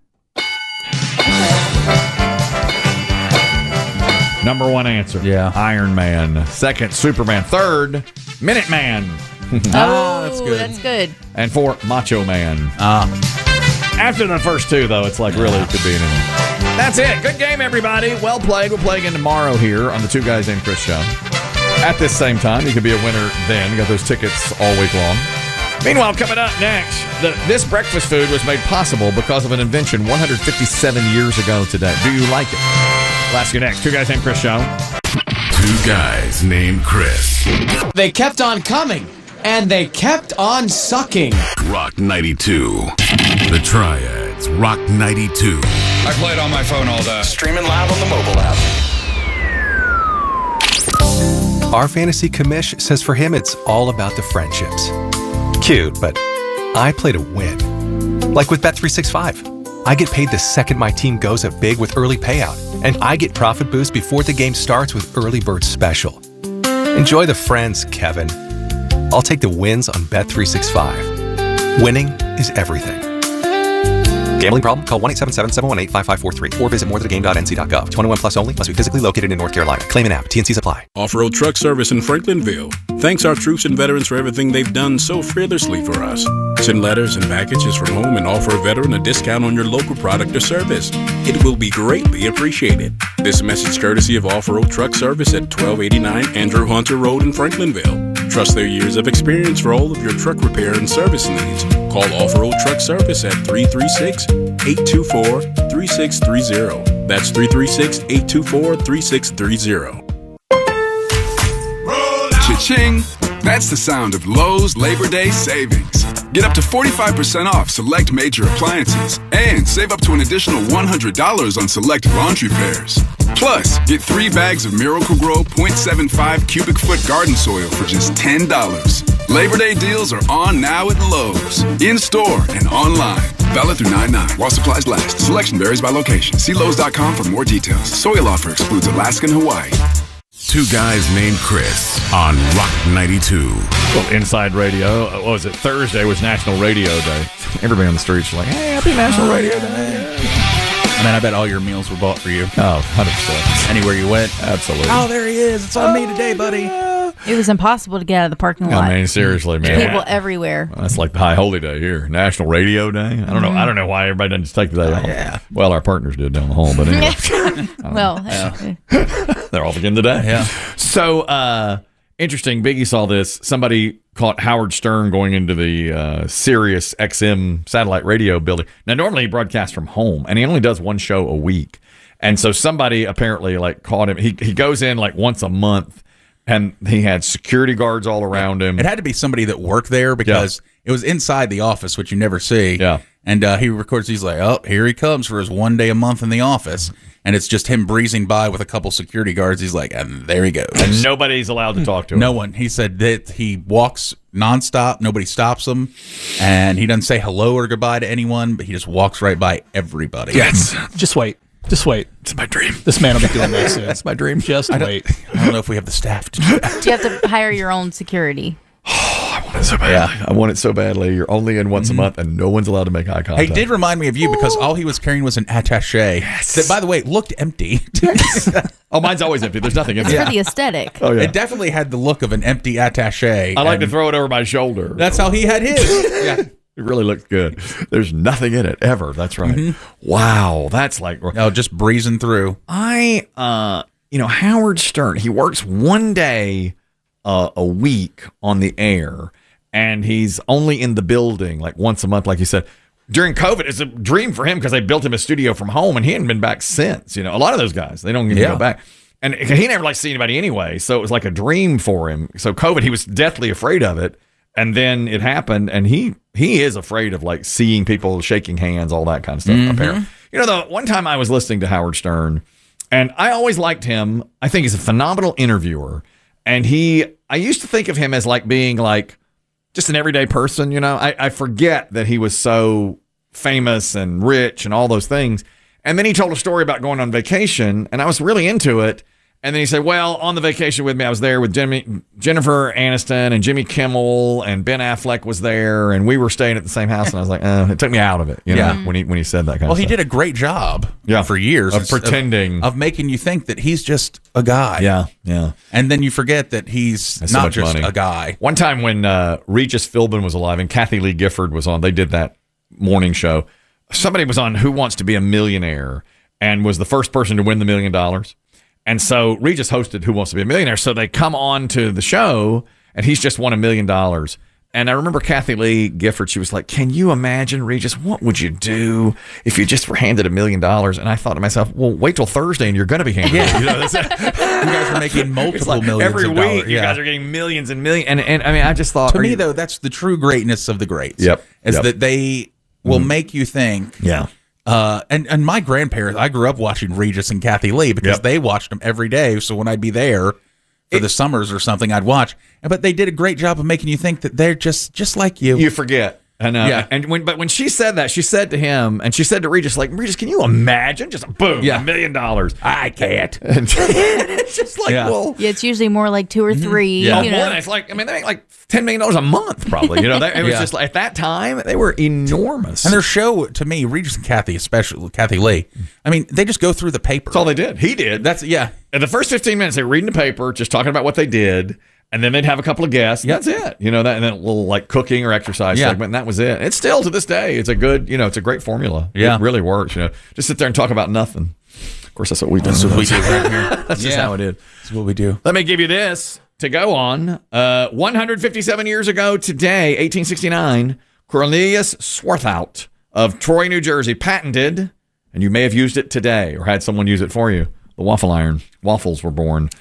Number 1 answer. Yeah. Iron Man. 2nd, Superman. 3rd, Minute Man. That's good. That's good. And 4, Macho Man. After the first 2, though, it's like really it could be anything. That's it. Good game, everybody. Well played. We'll play again tomorrow here on the 2 Guys Named Chris show. At this same time, you could be a winner then. You got those tickets all week long. Meanwhile, coming up next, this breakfast food was made possible because of an invention 157 years ago today. Do you like it? We'll ask you next. 2 Guys Named Chris show. 2 Guys Named Chris. They kept on coming, and they kept on sucking. Rock 92. The Triads. Rock 92. I play it on my phone all day. Streaming live on the mobile app. Our fantasy commish says for him it's all about the friendships. Cute, but I play to win. Like with Bet365. I get paid the second my team goes up big with early payout, and I get profit boost before the game starts with Early Bird Special. Enjoy the friends, Kevin. I'll take the wins on Bet365. Winning is everything. Gambling problem? Call 1-877-718-5543 or visit morethanagame.nc.gov. 21 plus only. Must be physically located in North Carolina. Claim an app. T&Cs apply. Off-road truck service in Franklinville thanks our troops and veterans for everything they've done so fearlessly for us. Send letters and packages from home and offer a veteran a discount on your local product or service. It will be greatly appreciated. This message courtesy of Off-Road Truck Service at 1289 Andrew Hunter Road in Franklinville. Trust their years of experience for all of your truck repair and service needs. Call Off-Road Truck Service at 336-824-3630. That's 336-824-3630. Cha-ching! That's the sound of Lowe's Labor Day savings. Get up to 45% off select major appliances and save up to an additional $100 on select laundry pairs. Plus, get 3 bags of Miracle-Gro 0.75 cubic foot garden soil for just $10. Labor Day deals are on now at Lowe's. In-store and online. Valid through 9/9 while supplies last. Selection varies by location. See Lowe's.com for more details. Soil offer excludes Alaska and Hawaii. 2 Guys Named Chris on Rock 92. Well, Inside Radio. What was it? Thursday was National Radio Day. Everybody on the streets was like, hey, happy National Radio Day. And then I bet all your meals were bought for you. Oh, 100%. Anywhere you went. Absolutely. Oh, there he is. It's on me today, buddy. It was impossible to get out of the parking lot. I mean, seriously, man. People everywhere. That's like the high holy day here. National Radio Day. I don't know. I don't know why everybody doesn't just take the day off. Yeah. Well, our partners did down the hall, but anyway. Well, they're off again today. Yeah. So, interesting. Biggie saw this. Somebody caught Howard Stern going into the Sirius XM satellite radio building. Now, normally he broadcasts from home, and he only does one show a week. And so somebody apparently like caught him. He goes in like once a month. And he had security guards all around him. It had to be somebody that worked there because it was inside the office, which you never see. Yeah. And he records, he's like, oh, here he comes for his 1 day a month in the office. And it's just him breezing by with a couple security guards. He's like, and there he goes. And nobody's allowed to talk to him. No one. He said that he walks nonstop. Nobody stops him. And he doesn't say hello or goodbye to anyone, but he just walks right by everybody. Yes. Just wait. Just wait. It's my dream. This man will be doing that soon. That's my dream. Just wait. I don't know if we have the staff to do that. Do you have to hire your own security? I want it so badly. I want it so badly. You're only in once a month, and no one's allowed to make eye contact. He did remind me of you because all he was carrying was an attaché that, by the way, looked empty. Oh, mine's always empty. There's nothing empty. It's for the aesthetic. Oh, yeah. It definitely had the look of an empty attaché. I like to throw it over my shoulder. That's how he had his. Yeah. It really looked good. There's nothing in it ever. That's right. Wow. That's like... Oh, just breezing through. Howard Stern, he works 1 day a week on the air, and he's only in the building like once a month, like you said. During COVID, it's a dream for him because they built him a studio from home, and he hadn't been back since. A lot of those guys, they don't even go back. And he never liked to see anybody anyway, so it was like a dream for him. So COVID, he was deathly afraid of it. And then it happened, and he is afraid of like seeing people, shaking hands, all that kind of stuff. Apparently, the one time I was listening to Howard Stern, and I always liked him. I think he's a phenomenal interviewer, and I used to think of him as like being like just an everyday person. I forget that he was so famous and rich and all those things. And then he told a story about going on vacation, and I was really into it. And then he said, well, on the vacation with me, I was there with Jennifer Aniston and Jimmy Kimmel, and Ben Affleck was there, and we were staying at the same house. And I was like, it took me out of it, when he said that kind of stuff. Well, he did a great job for years of pretending. Of making you think that he's just a guy. Yeah. And then you forget that he's not just a guy. One time when Regis Philbin was alive and Kathy Lee Gifford was on, they did that morning show. Somebody was on Who Wants to Be a Millionaire and was the first person to win the $1 million. And so Regis hosted Who Wants to Be a Millionaire. So they come on to the show, and he's just won $1 million. And I remember Kathy Lee Gifford, she was like, can you imagine, Regis, what would you do if you just were handed $1 million? And I thought to myself, well, wait till Thursday and you're going to be handed it. You guys are making multiple millions every of week, dollars. you guys are getting millions and millions. And I mean, I just thought. To me, though, that's the true greatness of the greats. Is that they will make you think. Yeah. And my grandparents, I grew up watching Regis and Kathy Lee because they watched them every day. So when I'd be there for the summers or something, I'd watch. But they did a great job of making you think that they're just like you. You forget. I know. Yeah. And when she said that, she said to him, and she said to Regis, like, Regis, can you imagine? Just boom, $1 million. I can't. And it's just like, well. Yeah, it's usually more like 2 or 3. Yeah. It's like, I mean, they make like $10 million a month, probably. It was just like, at that time, they were enormous. And their show, to me, Regis and Kathy, especially Kathy Lee, I mean, they just go through the paper. That's all they did. He did. In the first 15 minutes, they were reading the paper, just talking about what they did. And then they'd have a couple of guests. That's it. And then a little like cooking or exercise segment. And that was it. It's still to this day, it's a good, it's a great formula. Yeah. It really works. Just sit there and talk about nothing. Of course, that's what we do. That's what we do right here. That's just how it is. That's what we do. Let me give you this to go on. 157 years ago today, 1869, Cornelius Swarthout of Troy, New Jersey, patented, and you may have used it today or had someone use it for you, the waffle iron. Waffles were born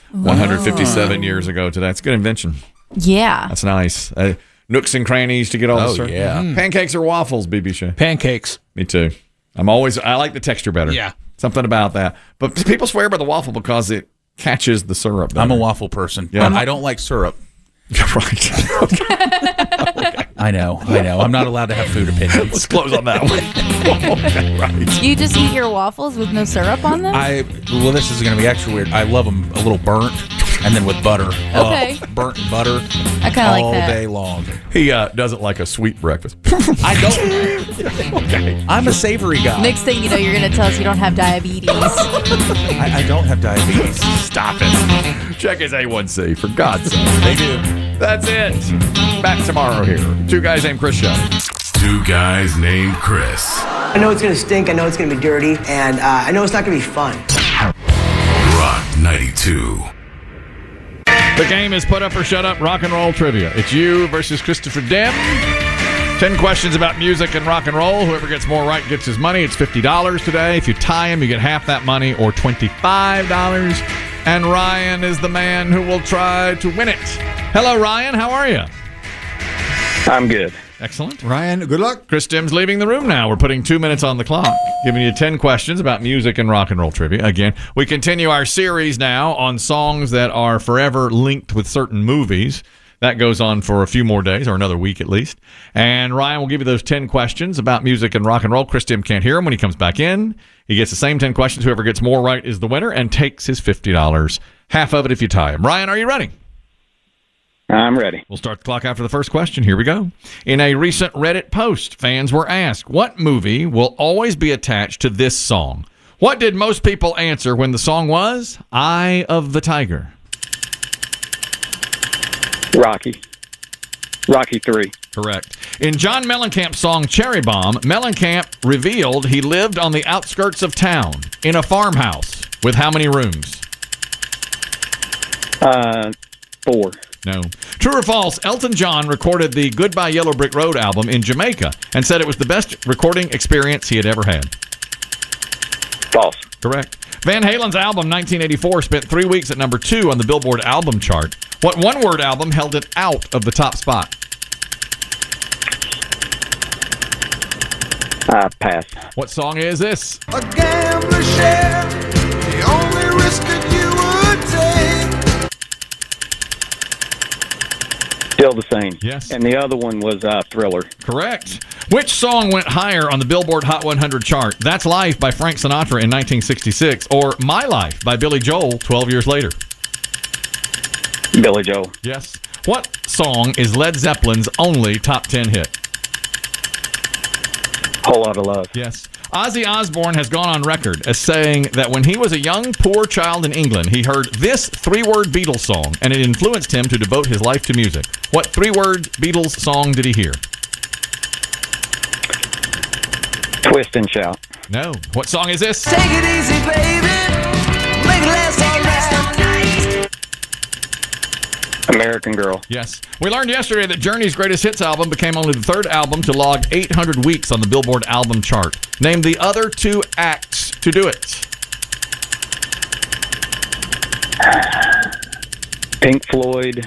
157 years ago today. It's a good invention. Yeah. That's nice. Nooks and crannies to get all the Pancakes or waffles, BB Shea? Pancakes. Me too. I like the texture better. Yeah. Something about that. But people swear by the waffle because it catches the syrup better. I'm a waffle person. Yeah. I don't like syrup. Right. Okay. I know. I'm not allowed to have food opinions. Let's close on that one. Right. You just eat your waffles with no syrup on them? Well, this is going to be extra weird. I love them a little burnt and then with butter. Okay. Burnt and butter. I kind of like that. All day long. He doesn't like a sweet breakfast. I don't. Okay. I'm a savory guy. Next thing you know, you're going to tell us you don't have diabetes. I don't have diabetes. Stop it. Check his A1C, for God's sake. They do. That's it. Back tomorrow here. Two Guys Named Chris show. Two Guys Named Chris. I know it's going to stink. I know it's going to be dirty. And I know it's not going to be fun. Rock 92. The game is Put Up or Shut Up Rock and Roll Trivia. It's you versus Christopher Dem. 10 questions about music and rock and roll. Whoever gets more right gets his money. It's $50 today. If you tie him, you get half that money or $25. And Ryan is the man who will try to win it. Hello, Ryan. How are you? I'm good. Excellent. Ryan, good luck. Chris Dim's leaving the room now. We're putting 2 minutes on the clock, giving you 10 questions about music and rock and roll trivia. Again, we continue our series now on songs that are forever linked with certain movies. That goes on for a few more days, or another week at least. And Ryan will give you those 10 questions about music and rock and roll. Chris Dim can't hear him when he comes back in. He gets the same 10 questions. Whoever gets more right is the winner and takes his $50. Half of it if you tie him. Ryan, are you ready? I'm ready. We'll start the clock after the first question. Here we go. In a recent Reddit post, fans were asked, what movie will always be attached to this song? What did most people answer when the song was Eye of the Tiger? Rocky 3. Correct. In John Mellencamp's song Cherry Bomb, Mellencamp revealed he lived on the outskirts of town in a farmhouse with how many rooms? 4. No. True or false, Elton John recorded the Goodbye Yellow Brick Road album in Jamaica and said it was the best recording experience he had ever had. False. Correct. Van Halen's album 1984 spent 3 weeks at number 2 on the Billboard album chart. What one-word album held it out of the top spot? Pass. What song is this? A gambler share, the only risk that you would take. Still the same. Yes. And the other one was Thriller. Correct. Which song went higher on the Billboard Hot 100 chart? That's Life by Frank Sinatra in 1966, or My Life by Billy Joel 12 years later? Billy Joel. Yes. What song is Led Zeppelin's only top 10 hit? Whole Lot of Love. Yes. Ozzy Osbourne has gone on record as saying that when he was a young, poor child in England, he heard this 3-word Beatles song, and it influenced him to devote his life to music. What 3-word Beatles song did he hear? Twist and Shout. No. What song is this? Take it easy, baby. Make it last all night. American Girl. Yes. We learned yesterday that Journey's Greatest Hits album became only the 3rd album to log 800 weeks on the Billboard album chart. Name the other 2 acts to do it. Pink Floyd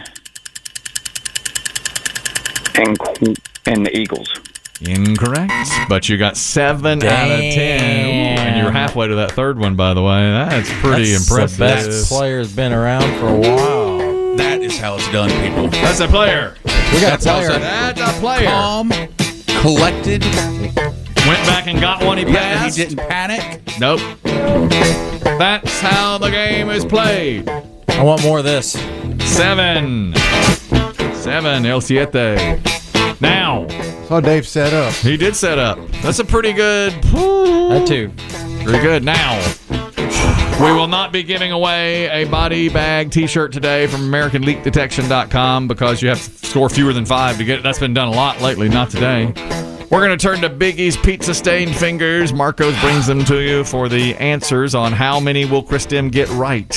and the Eagles. Incorrect. But you got 7 out of 10. Ooh, and you're halfway to that 3rd one, by the way. That's pretty impressive. The best player's been around for a while. That is how it's done, people. That's a player. We got a player. That's a player. Calm, collected. Went back and got one he passed. He didn't panic. Nope. That's how the game is played. I want more of this. 7. El Siete. Now. Saw Dave set up. He did set up. That's a pretty good. That too. Very good. Now. We will not be giving away a body bag t-shirt today from AmericanLeakDetection.com because you have to score fewer than 5 to get it. That's been done a lot lately, not today. We're going to turn to Biggie's Pizza Stained Fingers. Marcos brings them to you for the answers on how many will Chris Dim get right.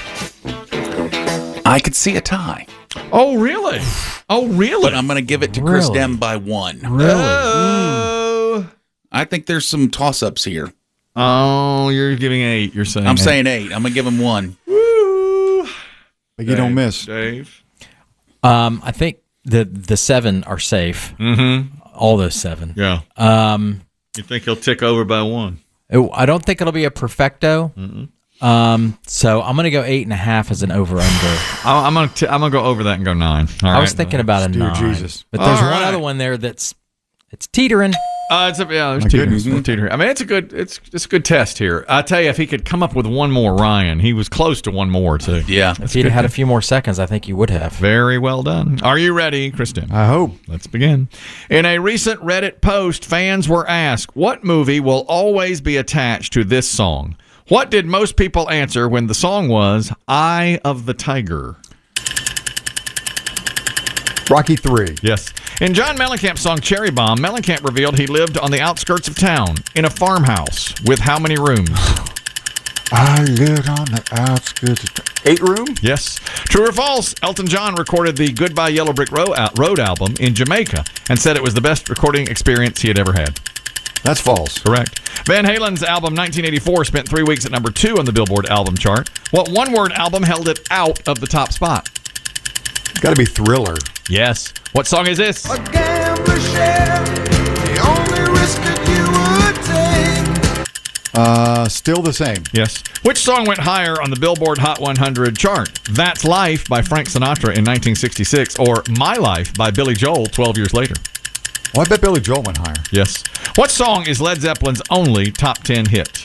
I could see a tie. Oh, really? Oh, really? But I'm going to give it to Chris Dim by 1. Really? I think there's some toss-ups here. Oh, you're giving 8. You're saying I'm saying 8. I'm going to give him 1. Woo! But you don't miss. Dave? I think the 7 are safe. Mm-hmm. All those 7. Yeah. You think he'll tick over by 1? I don't think it'll be a perfecto. So I'm going to go 8.5 as an over-under. I'm gonna go over that and go 9. I was thinking about a 9. Jesus. But there's one other one there that's teetering. There's teetering. I mean, it's a good test here. I tell you, if he could come up with one more, Ryan, he was close to one more too. Yeah, if he'd had a few more seconds, I think he would have. Very well done. Are you ready, Kristen? I hope. Let's begin. In a recent Reddit post, fans were asked, "What movie will always be attached to this song?" What did most people answer when the song was "Eye of the Tiger"? Rocky 3. Yes. In John Mellencamp's song Cherry Bomb, Mellencamp revealed he lived on the outskirts of town in a farmhouse with how many rooms? I lived on the outskirts of 8 room? Yes. True or false, Elton John recorded the Goodbye Yellow Brick Road album in Jamaica and said it was the best recording experience he had ever had. That's false. Correct. Van Halen's album 1984 spent 3 weeks at number 2 on the Billboard album chart. What one-word album held it out of the top spot? Got to be Thriller. Yes. What song is this? A gambler share, the only risk that you would take. Still the same. Yes. Which song went higher on the Billboard Hot 100 chart? That's Life by Frank Sinatra in 1966 or My Life by Billy Joel 12 years later? Well, I bet Billy Joel went higher. Yes. What song is Led Zeppelin's only top 10 hit?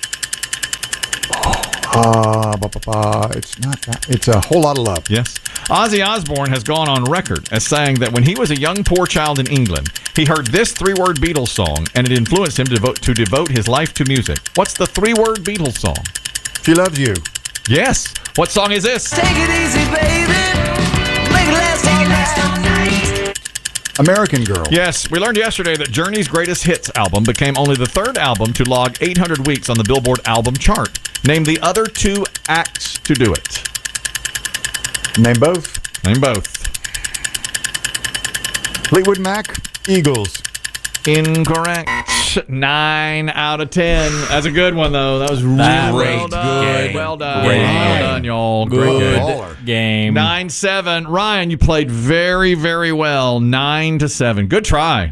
It's not that. It's A Whole Lot of Love. Yes. Ozzy Osbourne has gone on record as saying that when he was a young poor child in England, he heard this 3-word Beatles song and it influenced him to devote his life to music. What's the 3-word Beatles song? She Loves You. Yes. What song is this? Take it easy, baby. Make it last all night. American Girl. Yes. We learned yesterday that Journey's Greatest Hits album became only the 3rd album to log 800 weeks on the Billboard album chart. Name the other 2 acts to do it. Name both. Name both. Fleetwood Mac, Eagles. Incorrect. 9 out of 10. That's a good one, though. That was really well done. Well done. Well done, y'all. Good game. 9-7. Ryan, you played very, very well. 9-7. Good try.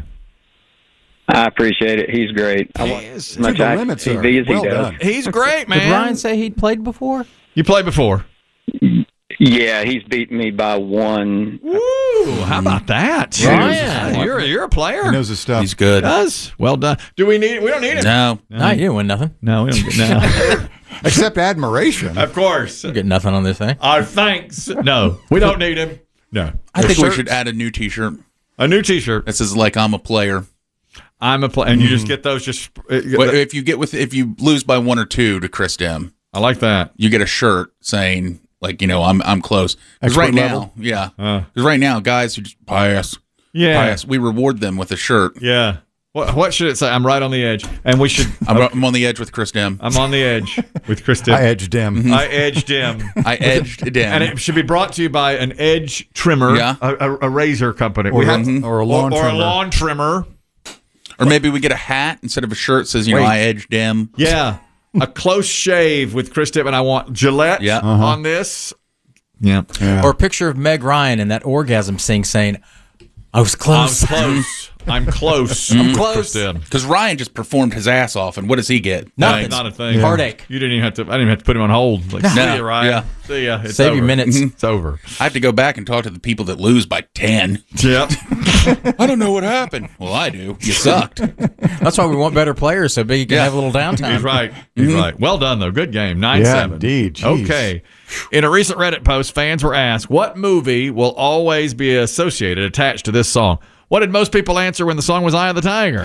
I appreciate it. He's great. I want as much TV as he does. He's great, man. Did Ryan say he'd played before? You played before? Yeah, he's beaten me by 1. Ooh, how about that? Ryan, you're a player. He knows his stuff. He's good. He does. Well done. Do we need? We don't need him. No. No, you didn't win nothing. No, we don't get no. Except admiration. Of course. You get nothing on this thing. Our thanks. No, we don't need him. No. I think we should add a new T-shirt. A new T-shirt that says like I'm a player. I'm a player, and you just get those. Just if you lose by 1 or 2 to Chris Dem, I like that. You get a shirt saying like I'm close. Because right now, because right now, guys who just pass, we reward them with a shirt. Yeah. What should it say? I'm right on the edge, and we should. I'm on the edge with Chris Dem. I'm on the edge with Chris Dem. I edged him. I edged him. I edged Dem. And it should be brought to you by an edge trimmer, a razor company, or a lawn trimmer. Or maybe we get a hat instead of a shirt that says, I edged Dem. Yeah. A close shave with Chris Dem, and I want Gillette on this. Yeah. Or a picture of Meg Ryan in that orgasm saying, I was close. I'm close. I'm close. Because Ryan just performed his ass off, and what does he get? Nothing. Not a thing. Heartache. You didn't even have to. I didn't even have to put him on hold. Like, see ya, Ryan. Yeah. See ya. It's Save over. your minutes. It's over. I have to go back and talk to the people that lose by 10. Yep. I don't know what happened. Well, I do. You sucked. That's why we want better players, so Biggie can have a little downtime. He's right. He's right. Well done, though. Good game. 9-7. Yeah, indeed. Jeez. Okay. In a recent Reddit post, fans were asked, what movie will always be attached to this song? What did most people answer when the song was Eye of the Tiger?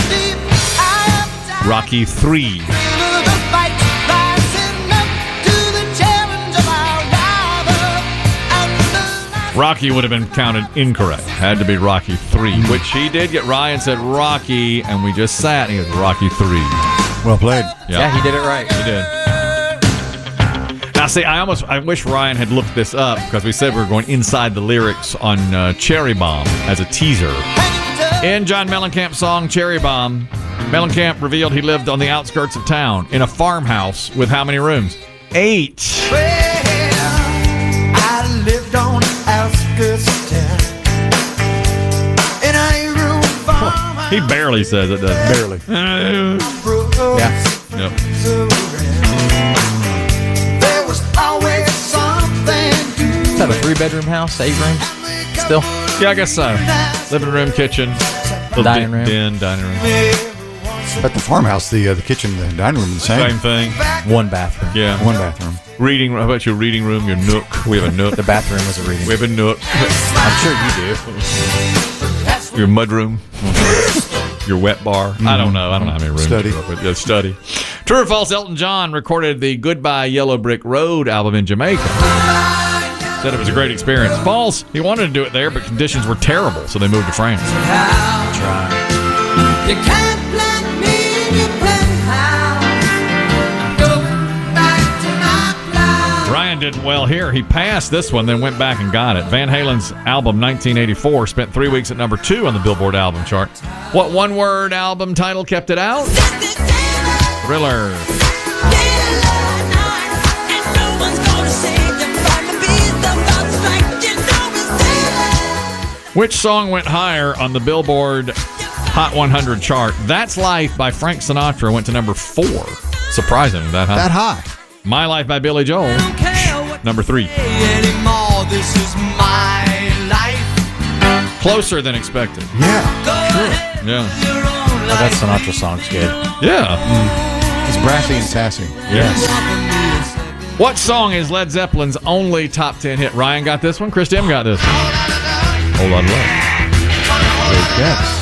Rocky 3. Rocky would have been counted incorrect. Had to be Rocky 3, which he did get. Ryan said Rocky, and we just sat, and he goes, Rocky 3. Well played. Yeah, he did it right. He did. Now, see, I wish Ryan had looked this up because we said we were going inside the lyrics on Cherry Bomb as a teaser. In John Mellencamp's song Cherry Bomb, Mellencamp revealed he lived on the outskirts of town in a farmhouse with how many rooms? 8. I lived on the outskirts of town in a 8-room farmhouse. He barely says it, doesn't he? Barely. Yeah. Yep. There was always something. Is that a 3-bedroom house? 8 rooms? Still? Yeah, I guess so. Living room, kitchen, dining room. Den, dining room. At the farmhouse, the kitchen, the dining room, the same. Same thing. 1 bathroom. Yeah. 1 bathroom. Reading room. How about your reading room, your nook? We have a nook. The bathroom was a reading room. We have a nook. I'm sure you do. Your mud room. Your wet bar. I don't know. I don't know how many rooms. Study. Study. True or false, Elton John recorded the Goodbye Yellow Brick Road album in Jamaica. Said it was a great experience. False. He wanted to do it there, but conditions were terrible, so they moved to France. You can't let me in your penthouse. Go back to my Ryan did well here. He passed this one, then went back and got it. Van Halen's album 1984 spent 3 weeks at number 2 on the Billboard album chart. What one-word album title kept it out? Thriller. Which song went higher on the Billboard Hot 100 chart? That's Life by Frank Sinatra went to number 4. Surprising that high. That high. My Life by Billy Joel, number 3. This is my life. Closer than expected. Yeah, sure. Yeah. Oh, that Sinatra song's good. Yeah. It's brassy and sassy. Yes. What song is Led Zeppelin's only top 10 hit? Ryan got this one. Chris Dim got this one. Hold on, look. Great guess.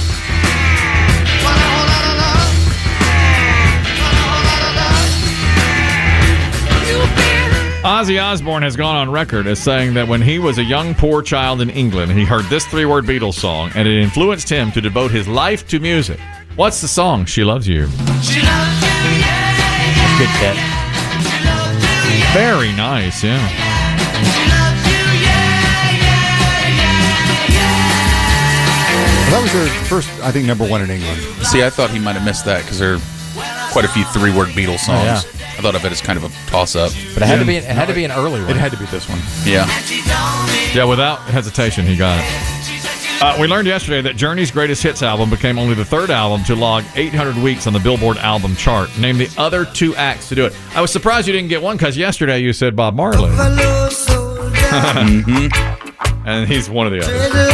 Ozzy Osbourne has gone on record as saying that when he was a young poor child in England, he heard this 3-word Beatles song, and it influenced him to devote his life to music. What's the song? She Loves You. She loves you, yeah. Good catch. Very nice, yeah. She loves you, Well, that was their first, I think, number 1 in England. See, I thought he might have missed that because there are quite a few 3-word Beatles songs. Oh, yeah. I thought of it as kind of a toss-up. But it had to be. It had to be an early one. It had to be this one. Yeah. Yeah, without hesitation, he got it. We learned yesterday that Journey's Greatest Hits album became only the 3rd album to log 800 weeks on the Billboard album chart. Name the other 2 acts to do it. I was surprised you didn't get one because yesterday you said Bob Marley. Mm-hmm. And he's one of the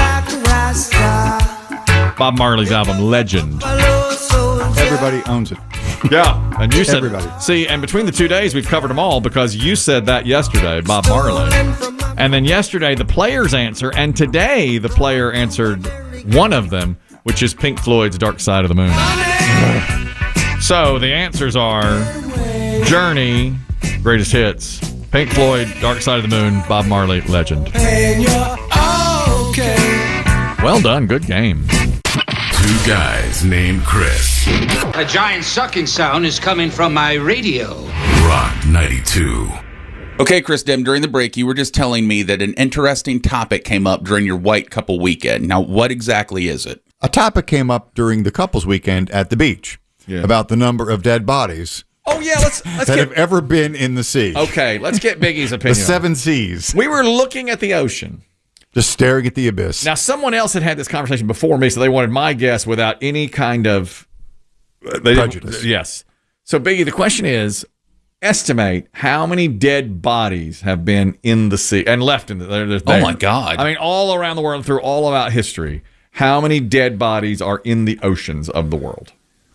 others. Bob Marley's album, Legend. Everybody owns it. Yeah, and you said everybody. See, and between the 2 days, we've covered them all because you said that yesterday, Bob Marley, and then yesterday the players answer, and today the player answered one of them, which is Pink Floyd's "Dark Side of the Moon." So the answers are Journey, Greatest Hits, Pink Floyd, "Dark Side of the Moon," Bob Marley, Legend. Well done, good game. 2 guys named Chris. A giant sucking sound is coming from my radio. Rock 92. Okay, Chris Dim, during the break, you were just telling me that an interesting topic came up during your white couple weekend. Now, what exactly is it? A topic came up during the couples weekend at the beach about the number of dead bodies. Oh, yeah, let's that have ever been in the sea. Okay, let's get Biggie's opinion. The 7 seas. We were looking at the ocean. Just staring at the abyss. Now, someone else had this conversation before me, so they wanted my guess without any kind of prejudice. Yes. So, Biggie, the question is, estimate how many dead bodies have been in the sea and left in the there. Oh, my God. I mean, all around the world, through all about history, how many dead bodies are in the oceans of the world?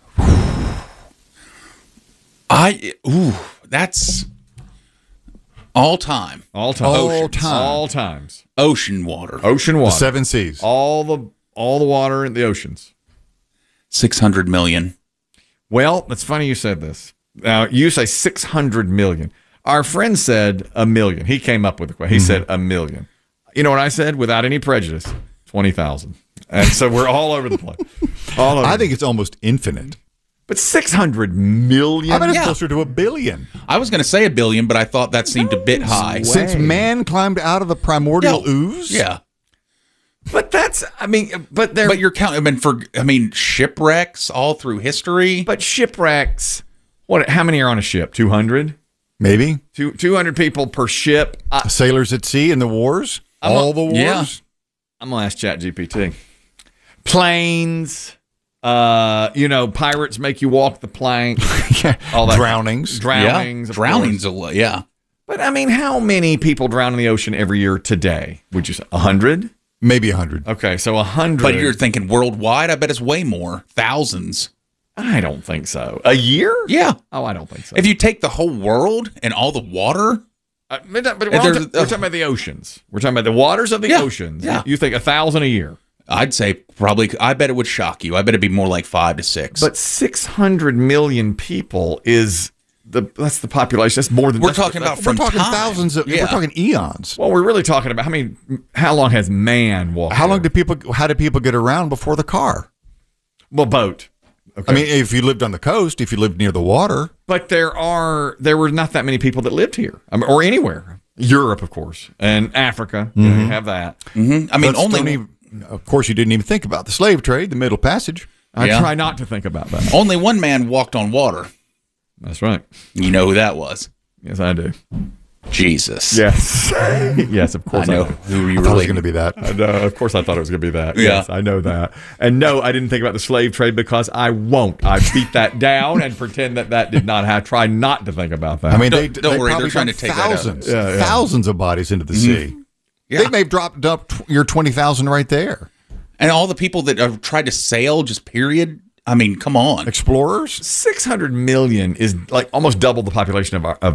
That's all time. All time. All times. Ocean water. Ocean water. The 7 seas. All the water in the oceans. 600 million. Well, it's funny you said this. Now, you say 600 million. Our friend said a million. He came up with the question. He said a million. You know what I said? Without any prejudice, 20,000. And so we're all over the place. I think it's almost infinite. But 600 million? I bet it's closer to 1 billion. I was going to say 1 billion, but I thought that seemed a bit high. Since man climbed out of the primordial ooze? Yeah. But that's, but you're counting, shipwrecks all through history. But shipwrecks, how many are on a ship? 200? Maybe. 200 people per ship. Sailors at sea in the wars? All the wars? Yeah. I'm going to ask ChatGPT. Planes. Pirates make you walk the plank. All that. Drownings. Drownings. Yeah. Drownings, yeah. But, how many people drown in the ocean every year today? Would you say 100? Maybe 100. Okay, so 100. But you're thinking worldwide? I bet it's way more. Thousands. I don't think so. A year? Yeah. Oh, I don't think so. If you take the whole world and all the water... But we're talking about the oceans. We're talking about the waters of the oceans. Yeah. You think 1,000 a year? I'd say probably. I bet it would shock you. I bet it'd be more like 5 to 6. But 600 million people that's the population. That's more than we're talking about. We're talking thousands of. Yeah. We're talking eons. Well, we're really talking about how long has man walked? How did people get around before the car? Well, boat. Okay. If you lived on the coast, if you lived near the water. But there were not that many people that lived here or anywhere. Europe, of course, and Africa. You know, you have that. Mm-hmm. I mean, of course, you didn't even think about the slave trade, the Middle Passage. I try not to think about that. Only one man walked on water. That's right. You know who that was? Yes, I do. Jesus. Yes. Yes, of course I know. Who were you really going to be that? Of course I thought it was going to be that. Yeah. Yes, I know that. And no, I didn't think about the slave trade because I won't. I beat that down and pretend that did not happen. Try not to think about that. I mean, don't worry. They're trying to take thousands, that out. thousands of bodies into the sea. Yeah. They may have dropped up your 20,000 right there. And all the people that have tried to sail, just period. I mean, come on. Explorers? 600 million is like almost double the population of